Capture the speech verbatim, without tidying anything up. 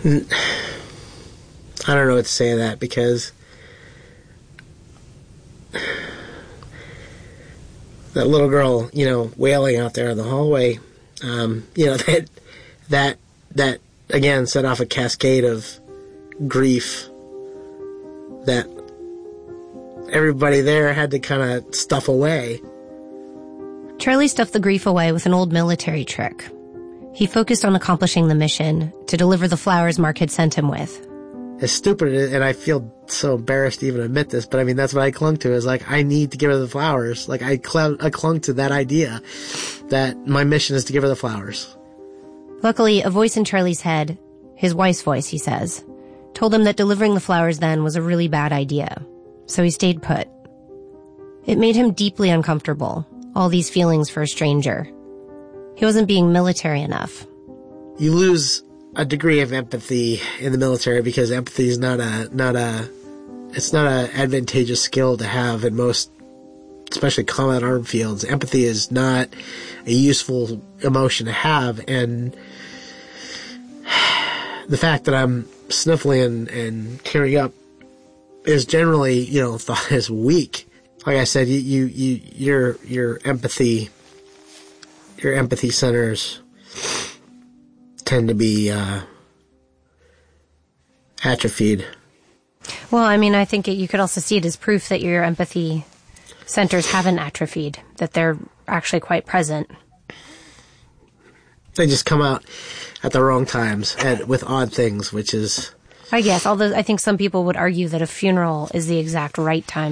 I don't know what to say to that, because that little girl, you know, wailing out there in the hallway, um, you know, that, that, that, again, set off a cascade of grief that everybody there had to kind of stuff away. Charlie stuffed the grief away with an old military trick. He focused on accomplishing the mission to deliver the flowers Mark had sent him with. As stupid, and I feel so embarrassed to even admit this, but I mean, that's what I clung to, is like, I need to give her the flowers. Like, I, cl- I clung to that idea that my mission is to give her the flowers. Luckily, a voice in Charlie's head, his wife's voice, he says, told him that delivering the flowers then was a really bad idea. So he stayed put. It made him deeply uncomfortable, all these feelings for a stranger. He wasn't being military enough. You lose a degree of empathy in the military because empathy is not a, not a, it's not an advantageous skill to have in most, especially combat armed fields. Empathy is not a useful emotion to have, and the fact that I'm sniffling and, and tearing up is generally, you know, thought as weak. Like I said, you, you, you, your, your empathy, your empathy centers tend to be, uh, atrophied. Well, I mean, I think it, you could also see it as proof that your empathy centers haven't atrophied, that they're actually quite present. They just come out at the wrong times and with odd things, which is... I guess, although I think some people would argue that a funeral is the exact right time